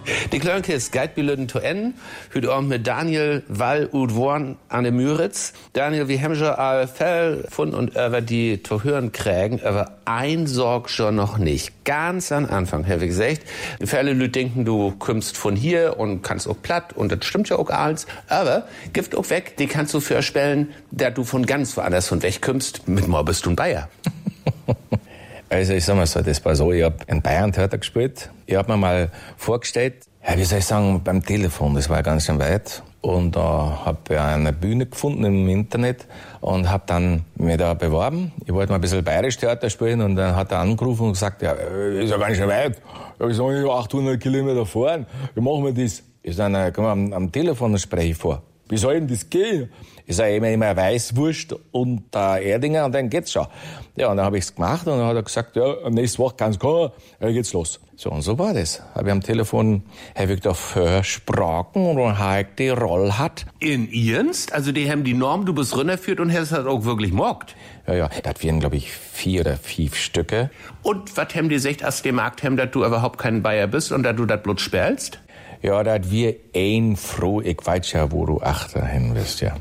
Die Klönke ist Geitbilden to N, hüt Abend mit Daniel Wall und Worn an der Müritz. Daniel, wir haben schon all Fell von und über die zu hören kriegen, aber ein Sorg schon noch nicht. Ganz am Anfang, habe ich gesagt. Viele Leute denken, du kommst von hier und kannst auch platt und das stimmt ja auch alles. Aber Gift auch weg, die kannst du vorstellen, da du von ganz woanders von weg kommst, mit mal bist du ein Bayer. Also ich sag mal so, das war so, ich hab in Bayern Theater gespielt. Ich hab mir mal vorgestellt, ja, wie soll ich sagen, beim Telefon, das war ganz schön weit. Und da hab ich eine Bühne gefunden im Internet und hab dann mich da beworben. Ich wollte mal ein bisschen bayerisch Theater spielen und dann hat er angerufen und gesagt, ja, ist ja ganz schön weit. Ja, wir sollen 800 Kilometer fahren. Wie machen wir das? Ich sag, na, komm, am Telefon spreche ich vor. Wie soll denn das gehen? Ich sage immer Weißwurst und Erdinger und dann geht's schon. Ja, und dann habe ich's gemacht und dann hat er gesagt, ja, nächste Woche kann's kommen, dann geht's los. So, und so war das. Habe ich am Telefon, habe ich da versprochen und dann habe ich die Rolle hat. In Ernst? Also die haben die Norm, du bist runterführt und hast das auch wirklich mockt? Ja, das wären, glaube ich, 4 oder 5 Stücke. Und was haben die gesagt, als die Markt haben, dass du überhaupt kein Bayer bist und dass du das Blut spielst? Ja, dat wir ein froh, ich weiß ja, wo du achter hin wirst, ja.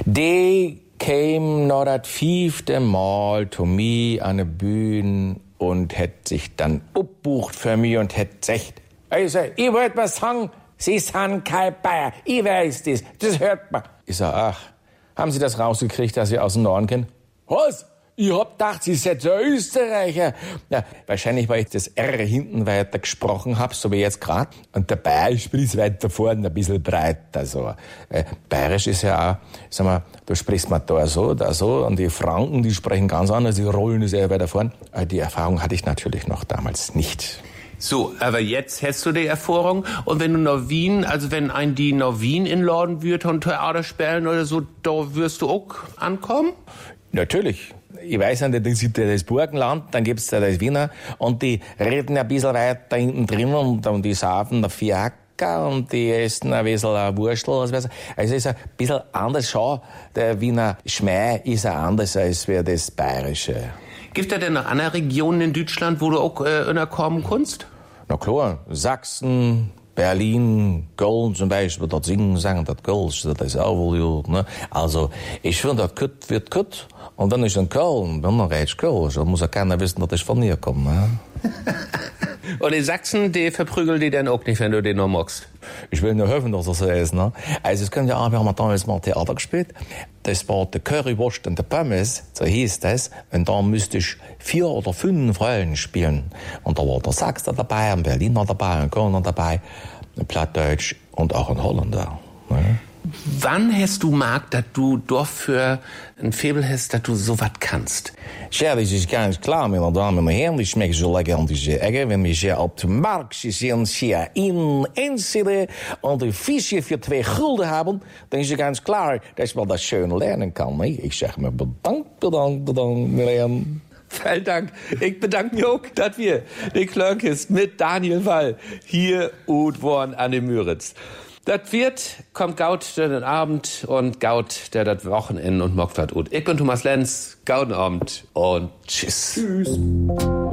Die käm noch das 5. Mal zu mir an der Bühne und hätt sich dann abbucht für mich und hätt gesagt, also, ich wollt was sagen, Sie sind kein Bayer, ich weiß das hört man. Ich sag, ach, haben Sie das rausgekriegt, dass Sie aus dem Norden kennen? Was? Ich hab gedacht, Sie sind ein Österreicher. Ja, wahrscheinlich, weil ich das R hinten weiter gesprochen hab, so wie jetzt grad. Und der Bayer spricht weiter vorne, ein bisschen breiter, so. Bayerisch ist ja auch, sag mal, du sprichst mal da so, und die Franken, die sprechen ganz anders, die rollen das eher weiter vorne. Die Erfahrung hatte ich natürlich noch damals nicht. So, aber jetzt hast du die Erfahrung. Und wenn du nach Wien, also wenn ein die nach Wien inladen wird und Theater spielen oder so, da wirst du auch ankommen? Natürlich. Ich weiß nicht, das ist das Burgenland, dann gibt's da das Wiener und die reden ein bisschen weiter hinten drin und die saufen der Fiaker und die essen ein bisschen Wurstel. Also es ist ein bisschen anders schon. Der Wiener Schmäh ist auch anders als das Bayerische. Gibt es denn noch andere Regionen in Deutschland, wo du auch kommen kannst? Na klar, Sachsen, Berlin, Köln zum Beispiel, dort sagen das Kölsch, das ist auch wohl gut, ne? Also, ich finde, das Kut wird Kut, und dann ist in Köln, dann redest Kölsch, dann muss ja keiner wissen, dass ich von mir komme, ne? Und die Sachsen, die verprügeln die dann auch nicht, wenn du den noch magst? Ich will nur hoffen, dass das so ist, ne? Also, es können ja auch, wir haben damals mal Theater gespielt, das war der Currywurst und der Pommes, so hieß das, und da müsste ich 4 oder 5 Rollen spielen. Und da war der Sachser dabei, ein Berliner dabei, ein Kölner dabei, ein Plattdeutsch und auch ein Holländer, ne? Wann hast du gemerkt, dass du doch für ein Faible hast, dass du sowas kannst? Ja, das ist ganz klar, meine Damen und Herren. Ich schmecke so lecker an diese Ecke. Wenn wir hier auf dem Markt sind, hier in Enschede und ein Fischchen für 2 Gulden haben, dann ist es ganz klar, dass man das schön lernen kann. Ich sag mir bedankt, Miriam. Vielen Dank. Ich bedanke mich auch, dass wir die Klönkist mit Daniel Wall hier und waren an dem Müritz. Das wird, kommt Gaut den Abend und Gaut der das Wochenende und mockt wat ut. Ich bin Thomas Lenz, Gauden Abend und tschüss. Tschüss.